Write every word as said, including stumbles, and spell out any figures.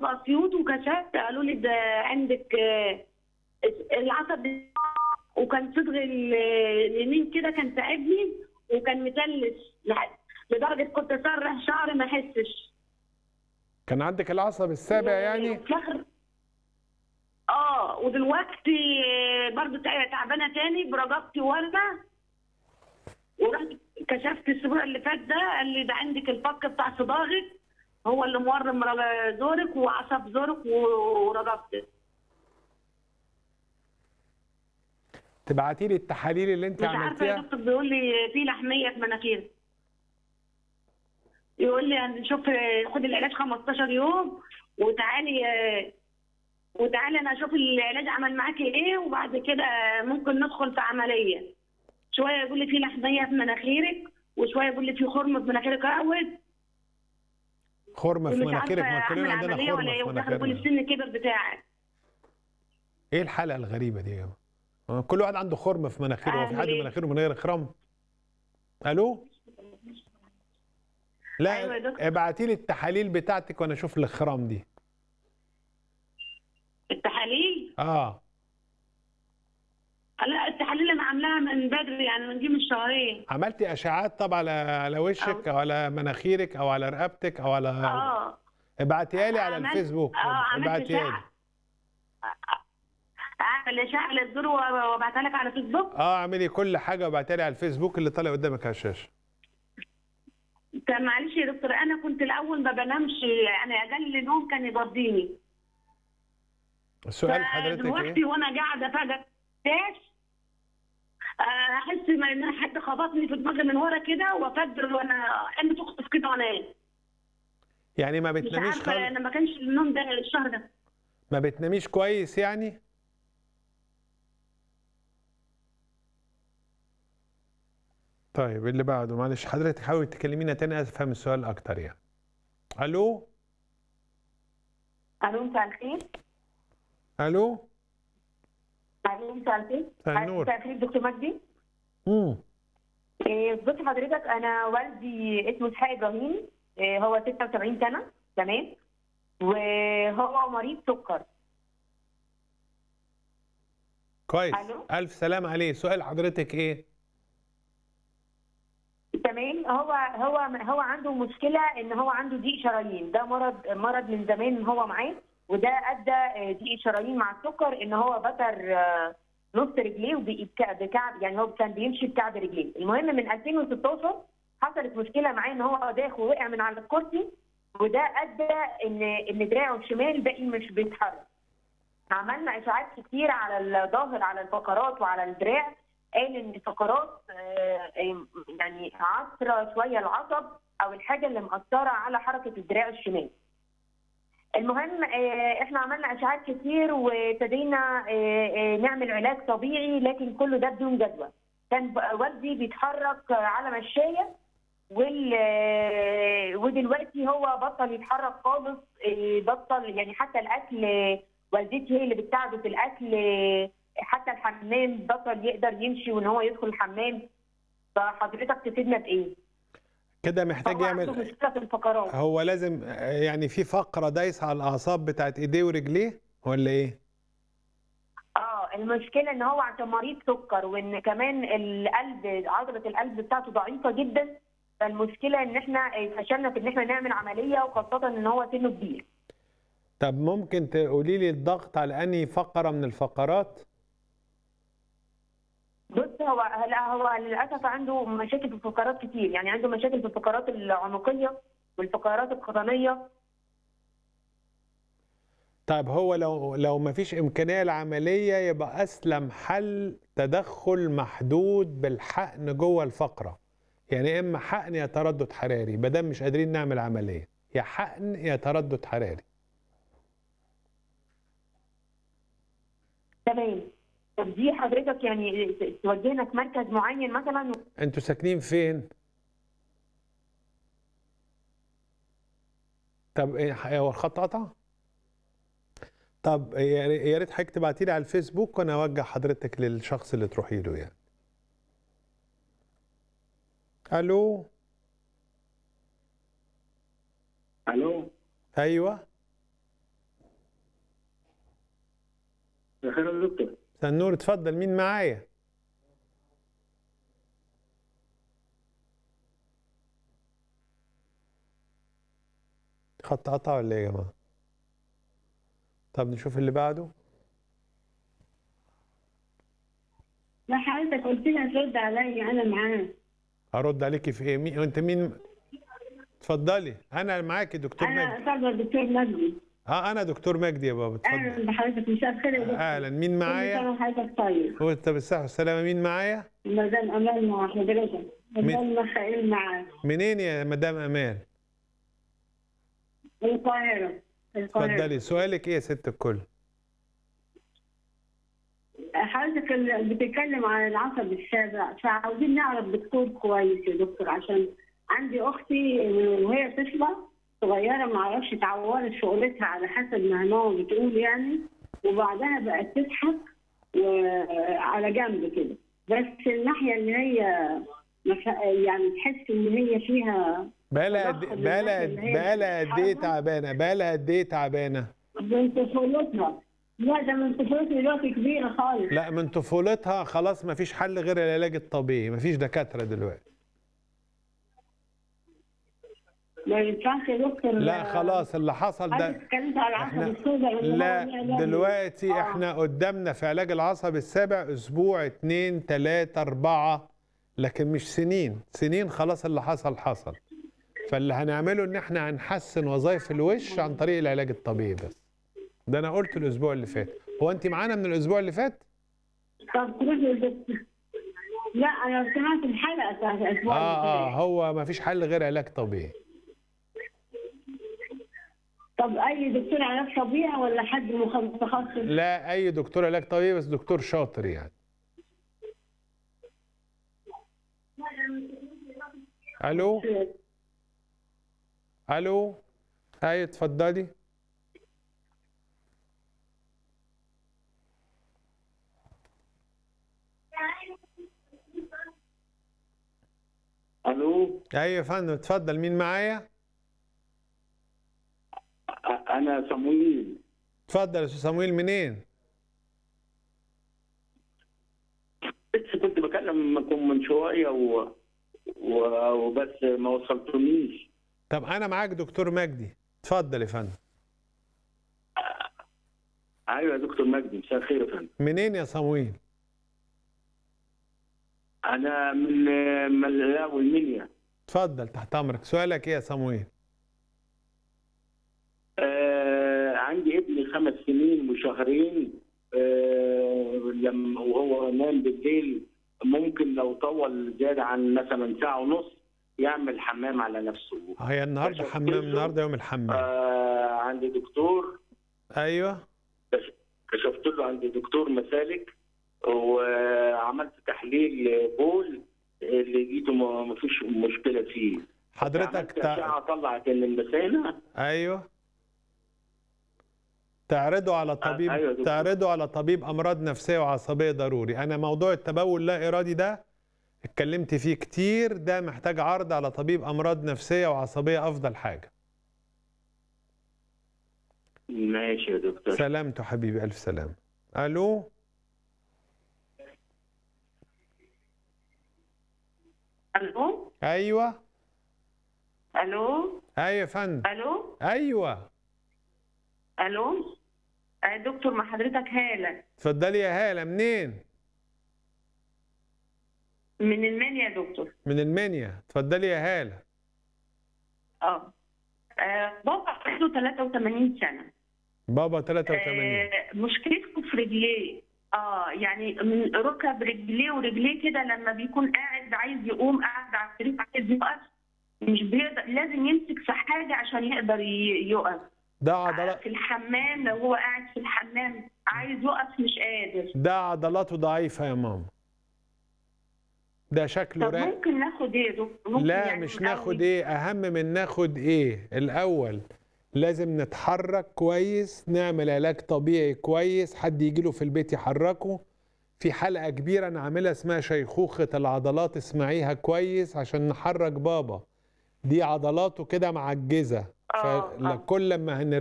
في اسيوط وكشفت، قالوا لي ده عندك آه، العصب، وكان صدغ ال- اليمين كده كان تعبني وكان متلش لح- لدرجه كنت اسرح شعري ما احسش. كان عندك العصب السابع يعني؟ وفي الاخر اه ودلوقتي آه، برضه تع- تعبانه تاني برجبتي ورمه، ورحت كشفت الاسبوع اللي فات ده، قال لي ده عندك الفك بتاع صداغك هو اللي مورم رج- زورك وعصب زورك ورجبتك. تبعتي لي التحاليل اللي انت مش عارفه يا عملتيها؟ دكتور، بيقول لي في لحميه في مناخيري، يقول لي هنشوف خدي العلاج خمستاشر يوم وتعالي وتعالي انا اشوف العلاج عمل معاكي ايه، وبعد كده ممكن ندخل في عمليه. شويه يقول لي في لحميه في مناخيرك، وشويه يقول لي في خرم في مناخيرك اقعد، خرم في ومش مناخيرك؟ عارفه ما كلنا اعمل عندنا عمليه خرم ولا ايه، في وفي الاخر يقول لي مناخيرنا. السن كبر بتاعك. ايه الحلقه الغريبه دي يا جماعه؟ كل واحد عنده خرم في مناخيره، هو في اعمل حد ايه؟ مناخيره من غير خرم؟ الو؟ لا، ايوه يا دكتور. ابعتي لي التحاليل بتاعتك وانا اشوف الخرام دي. التحاليل؟ اه لا التحاليل انا عاملاها من بدري، يعني من دي من شهرين. عملتي اشعاعات طبعا على على وشك او على مناخيرك او على رقبتك او على؟ اه ابعتيها لي على عملت الفيسبوك، اه عملت ابعتيها لي. اشعه، اعمل اشعه للزور وابعتها لك على فيسبوك. اه اعملي كل حاجه وابعتيها لي على الفيسبوك اللي طالع قدامك على الشاشه. كان معلش يا دكتور، انا كنت الاول ما بنامش، يعني اقل نوم كان يضرني. السؤال حضرتك دلوقتي ايه؟ وانا قاعده فجاه تاش، احس ان حد خبطني في دماغي من ورا كده وافجر وانا عندي تخطف كده وانام. يعني ما مش بتناميش عارفه، خالص؟ انا ما كانش النوم ده الشهر ده. ما بتناميش كويس يعني؟ طيب اللي بعده، معلش حضرتك حاولي تكلمينا تاني افهم السؤال اكتر يعني. الو؟ الو مساء الخير. الو؟ الو مساء الخير. مساء النور. مساء الخير دكتور مجدي. امم إيه، بص حضرتك، انا والدي اسمه اسحاق ابراهيم، إيه، هو ستة وسبعين سنه، تمام، وهو مريض سكر. كويس. الو الف سلام عليه. سؤال حضرتك ايه؟ تمام. هو هو هو عنده مشكله ان هو عنده ضيق شرايين، ده مرض مرض من زمان هو معاه، وده ادى آه، ضيق شرايين مع السكر، ان هو بتر آه، نص رجليه وبقي بكع- بكعب، يعني هو كان بيمشي بكعب رجليه. المهم من ألفين وستاشر حصلت مشكله معاه ان هو داخ ووقع من على الكرسي، وده ادى ان ان دراعه الشمال باقي مش بيتحرك. عملنا اشاعات كتير على الظهر، على الفقرات وعلى الدراع، قال ان الفقرات آه، يعني عصره شويه العصب او الحاجه اللي مأثره على حركه الدراع الشمال. المهم آه، احنا عملنا اشعاعات كتير وابتدينا آه، آه، نعمل علاج طبيعي، لكن كله ده بدون جدوى. كان والدي بيتحرك على مشايه، وال آه، ودلوقتي هو بطل يتحرك خالص، آه، بطل يعني حتى الاكل، آه، والدتي هي اللي بتساعده في الاكل، آه، حتى الحمام بطل يقدر يمشي وان هو يدخل الحمام. فحضرتك تفيدنا بايه؟ كده محتاج هو عنده يعمل، مشكله في الفقرات. هو لازم يعني في فقره دايسه على الاعصاب بتاعت ايديه ورجليه ولا ايه؟ اه المشكله ان هو عشان مريض سكر، وان كمان القلب عضله القلب بتاعته ضعيفه جدا، فالمشكله ان احنا فشلنا في ان احنا نعمل عمليه، وخاصه ان هو سنه كبير. طب ممكن تقولي لي الضغط على انهي فقره من الفقرات؟ بص هو لا هو للاسف عنده مشاكل في الفقرات كتير، يعني عنده مشاكل في الفقرات العنقيه والفقرات القطنيه. طيب هو لو لو ما فيش امكانيه لعمليه، يبقى اسلم حل تدخل محدود بالحقن جوه الفقره. يعني اما حقن يا تردد حراري، ما دام مش قادرين نعمل عمليه، يا حقن يا تردد حراري. تمام. طب دي حضرتك يعني توجهنا في مركز معين مثلا؟ انتوا ساكنين فين؟ طب إيه، هو الخط قطع؟ طب يا ريت حضرتك تبعتي لي على الفيسبوك وانا اوجه حضرتك للشخص اللي تروحي له يعني. الو؟ الو ايوه مساء الخير يا دكتور. مساء النور، اتفضل. مين معايا؟ خط قطع ولا ايه يا جماعه؟ طب نشوف اللي بعده. لا حضرتك قلت لي هترد عليا، انا معاك. هرد عليكي في ايه؟ مين انت؟ مين؟ اتفضلي. انا معاكي دكتور مجدي. انا طالبه الدكتور مجدي. اه انا دكتور مجدي يا بابا، اتفضل. اهلا بحضرتك، مساء الخير يا دكتور. اهلا. مين معايا؟ كل سنه وحضرتك طيب. وانت بالصحه والسلامه. مين معايا؟ مدام امال مع حضرتك. مدام مخائيل معاك. منين يا مدام امال؟ القاهره. القاهره. اتفضلي. سؤالك ايه يا ست الكل؟ حضرتك اللي بتتكلم عن العصب السابع، فعاوزين نعرف دكتور كويس يا دكتور، عشان عندي اختي وهي طفله صغيره ما اعرفش اتعورت في قولتها على حسب ما ماما بتقول يعني، وبعدها بقت تضحك وعلى جنب كده، بس الناحيه اللي هي يعني تحس ان هي فيها بقالها قد بقالها بقالها قد ايه تعبانه؟ بقالها قد ايه تعبانه؟ من طفولتها. لا ده من طفولتها دلوقتي كبيره خالص. لا من طفولتها خلاص، ما فيش حل غير العلاج الطبيعي، ما فيش دكاتره دلوقتي. ما ينفعش يا دكتور. لا خلاص اللي حصل ده اتكلمت على العصب احنا السابع. لا دلوقتي آه. احنا قدامنا في علاج العصب السابع اسبوع اتنين تلاته اربعه، لكن مش سنين. سنين خلاص اللي حصل حصل. فاللي هنعمله ان احنا هنحسن وظائف الوش عن طريق العلاج الطبيعي بس. ده انا قلت الاسبوع اللي فات. هو انت معانا من الاسبوع اللي فات؟ طب تروح للدكتور. لا انا سمعت الحلقه بتاعت الاسبوع اللي فات. اه اه هو ما فيش حل غير علاج طبيعي. طب اي دكتور علاج طبيعي ولا حد متخصص؟ لا اي دكتور علاج طبيعي، بس دكتور شاطر يعني. الو الو ايوه اتفضلي. الو. ايوه يا فندم اتفضل. مين معايا؟ انا صمويل. اتفضل يا استاذ صمويل. منين؟ لسه كنت بكلمكم من شويه و... و... وبس ما وصلتونيش. طب انا معاك دكتور مجدي، اتفضل يا فندم. ايوه يا دكتور مجدي، مساء الخير يا فندم. منين يا صمويل؟ انا من ملاوي المنيا. اتفضل تحت امرك. سؤالك ايه يا صمويل؟ آه عندي ابني خمس سنين وشهرين. آه لما وهو نام بالليل ممكن لو طول زياده عن مثلا ساعه ونص يعمل حمام على نفسه. هي النهارده حمام، النهارده يوم الحمام. آه عندي دكتور. ايوه كشفت له عند دكتور مسالك وعملت تحليل بول اللي لقيته ما فيش مشكله فيه. حضرتك تع... طلعت ان المثانه. ايوه تعرضه على طبيب. أيوة تعرضه على طبيب امراض نفسيه وعصبيه ضروري. انا موضوع التبول لا ارادي ده اتكلمت فيه كتير، ده محتاج عرض على طبيب امراض نفسيه وعصبيه افضل حاجه. ماشي يا دكتور. سلامته حبيبي، الف سلامه. الو الو ايوه الو ايوه يا فندم. الو ايوه الو يا دكتور، مع حضرتك هاله. اتفضلي يا هاله. منين؟ من المنيا يا دكتور. من المنيا. اتفضلي يا هاله. اه آه، بابا عنده ثلاثة وثمانين سنة. بابا ثلاثة وثمانين. آه مشكلته في رجليه. اه يعني من ركب رجليه ورجليه كده لما بيكون قاعد عايز يقوم، قاعد على السرير عايز يقف، مش بيقدر، لازم يمسك في حاجة عشان يقدر يقف. ده عضلات في الحمام، لو هو قاعد في الحمام عايز يقف مش قادر. ده عضلاته ضعيفة يا ماما. ده شكله طب راق. ممكن ناخد ايه يا دكتور؟ لا يعني مش ناخد ايه، اهم من ناخد ايه. الاول لازم نتحرك كويس، نعمل علاج طبيعي كويس، حد يجي له في البيت يحركه. في حلقة كبيرة انا عاملها اسمها شيخوخة العضلات، اسمعيها كويس عشان نحرك بابا. دي عضلاته كده معجزة، فكل ما هن